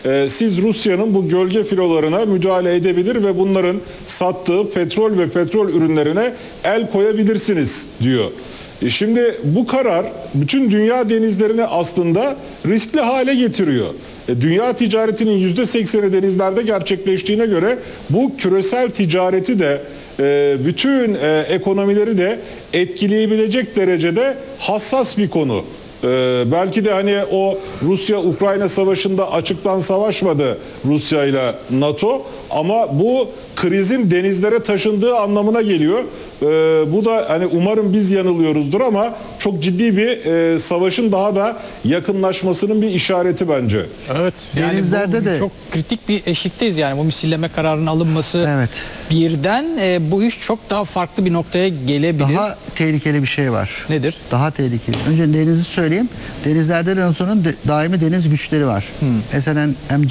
siz Rusya'nın bu gölge filolarına müdahale edebilir ve bunların sattığı petrol ve petrol ürünlerine el koyabilirsiniz diyor. Şimdi bu karar bütün dünya denizlerini aslında riskli hale getiriyor. Dünya ticaretinin %80'i denizlerde gerçekleştiğine göre bu küresel ticareti de bütün ekonomileri de etkileyebilecek derecede hassas bir konu. Belki de hani o Rusya-Ukrayna savaşında açıktan savaşmadı Rusya ile NATO, ama bu krizin denizlere taşındığı anlamına geliyor. Bu da hani umarım biz yanılıyoruzdur ama çok ciddi bir savaşın daha da yakınlaşmasının bir işareti bence. Evet. Yani denizlerde de çok kritik bir eşikteyiz yani bu misilleme kararının alınması. Evet. Birden bu iş çok daha farklı bir noktaya gelebilir. Daha tehlikeli bir şey var. Nedir? Daha tehlikeli. Önce denizi söyleyeyim. Denizlerde de NATO'nun daimi deniz güçleri var. Mesela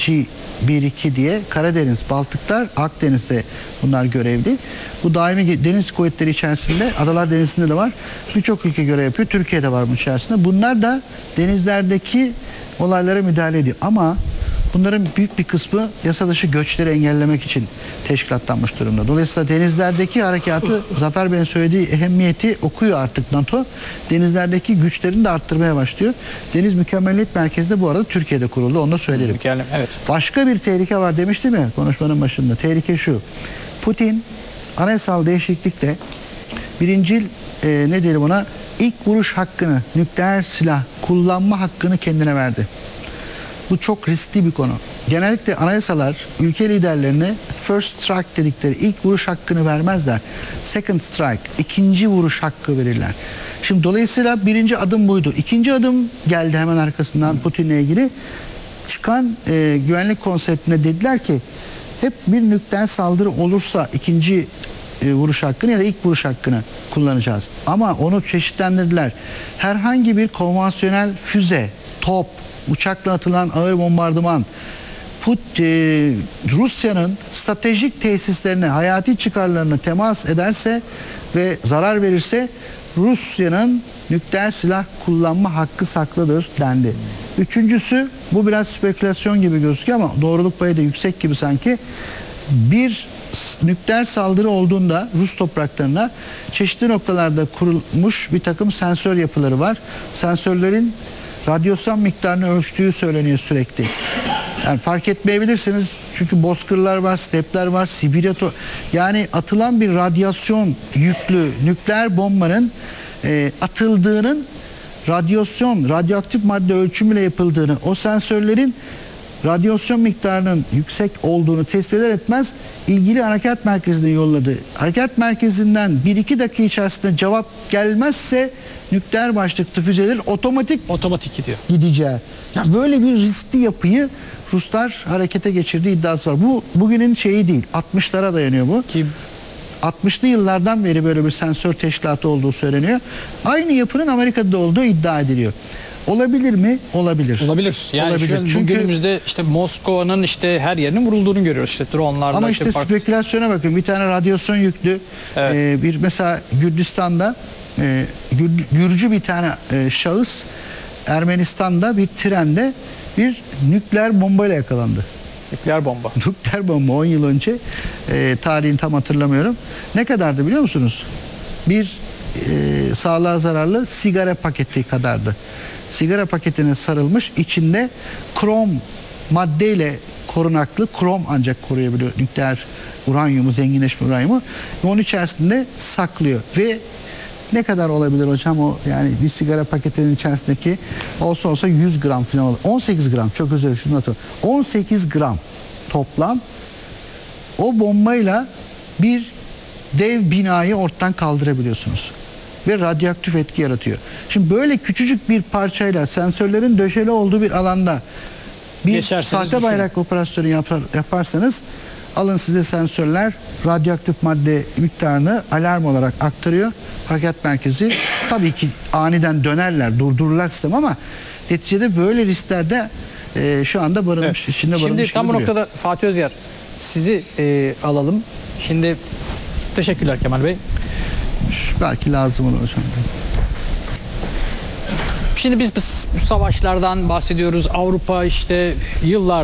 MG1-2 diye Karadeniz, Baltıklar, Akdeniz'de bunlar görevli. Bu daimi deniz kuvvetleri içerisinde Adalar Denizi'nde de var. Birçok ülke görev yapıyor. Türkiye'de var bunun içerisinde. Bunlar da denizlerdeki olaylara müdahale ediyor. Ama bunların büyük bir kısmı yasa dışı göçleri engellemek için teşkilatlanmış durumda. Dolayısıyla denizlerdeki harekatı, Zafer Bey'in söylediği ehemmiyeti okuyor artık NATO. Denizlerdeki güçlerini de arttırmaya başlıyor. Deniz Mükemmeliyet Merkezi de bu arada Türkiye'de kuruldu. Onu da söylerim. Evet. Başka bir tehlike var demiştim ya konuşmanın başında. Tehlike şu. Putin anayasal değişiklikle birincil ne diyelim ona, ilk vuruş hakkını, nükleer silah kullanma hakkını kendine verdi. Bu çok riskli bir konu. Genellikle anayasalar ülke liderlerine first strike dedikleri ilk vuruş hakkını vermezler. Second strike, ikinci vuruş hakkı verirler. Şimdi dolayısıyla birinci adım buydu. İkinci adım geldi hemen arkasından Putin'le ilgili. Çıkan güvenlik konseptine dediler ki hep bir nükleer saldırı olursa ikinci vuruş hakkını ya da ilk vuruş hakkını kullanacağız. Ama onu çeşitlendirdiler. Herhangi bir konvansiyonel füze, top, uçakla atılan ağır bombardıman, Rusya'nın stratejik tesislerine, hayati çıkarlarına temas ederse ve zarar verirse Rusya'nın nükleer silah kullanma hakkı saklıdır dendi. Üçüncüsü, bu biraz spekülasyon gibi gözüküyor ama doğruluk payı da yüksek gibi sanki. Bir nükleer saldırı olduğunda Rus topraklarına çeşitli noktalarda kurulmuş bir takım sensör yapıları var. Sensörlerin radyasyon miktarını ölçtüğü söyleniyor sürekli. Yani fark etmeyebilirsiniz çünkü bozkırlar var, stepler var, Sibirya yani atılan bir radyasyon yüklü nükleer bombanın atıldığının radyoaktif madde ölçümüyle yapıldığını, o sensörlerin radyasyon miktarının yüksek olduğunu tespit eder etmez ilgili harekat merkezine yolladı. Harekat merkezinden 1-2 dakika içerisinde cevap gelmezse nükleer başlıklı füzeler otomatik gidiyor. Gideceği. Ya böyle bir riskli yapıyı Ruslar harekete geçirdiği iddiası var. Bu bugünün şeyi değil. 60'lara dayanıyor bu. Ki 60'lı yıllardan beri böyle bir sensör teşkilatı olduğu söyleniyor. Aynı yapının Amerika'da olduğu iddia ediliyor. Olabilir mi? Olabilir. Olabilir. Yani olabilir. Çünkü günümüzde işte Moskova'nın işte her yerinin vurulduğunu görüyoruz. İşte dronlarla. Ama işte spekülasyona bakın. Bir tane radyasyon yüklü bir mesela Gürcistan'da Gürcü bir tane şahıs Ermenistan'da bir trende bir nükleer bombayla yakalandı. Nükleer bomba. Nükleer bomba 10 yıl önce, tarihini tam hatırlamıyorum. Ne kadardı biliyor musunuz? Bir sağlığa zararlı sigara paketi kadardı. Sigara paketine sarılmış, içinde krom maddeyle korunaklı, krom ancak koruyabiliyor nükleer uranyumu, zenginleşme uranyumu. Ve onun içerisinde saklıyor. Ve ne kadar olabilir hocam o, yani bir sigara paketinin içerisindeki olsa 100 gram falan olur. 18 gram, çok özür dilerim, şunu hatırlıyorum. 18 gram toplam o bombayla bir dev binayı ortadan kaldırabiliyorsunuz. Ve radyoaktif etki yaratıyor. Şimdi böyle küçücük bir parçayla sensörlerin döşeli olduğu bir alanda bir sahte bayrak operasyonu yaparsanız alın size sensörler radyoaktif madde miktarını alarm olarak aktarıyor. Harekat merkezi tabii ki aniden dönerler, durdururlar sistem ama neticede böyle risklerde şu anda barınmış, içinde barınmış. Şimdi tam bu noktada Fatih Özyer sizi alalım. Şimdi teşekkürler Kemal Bey. Belki lazım olur hocam. Şimdi biz bu savaşlardan bahsediyoruz. Avrupa işte yıllar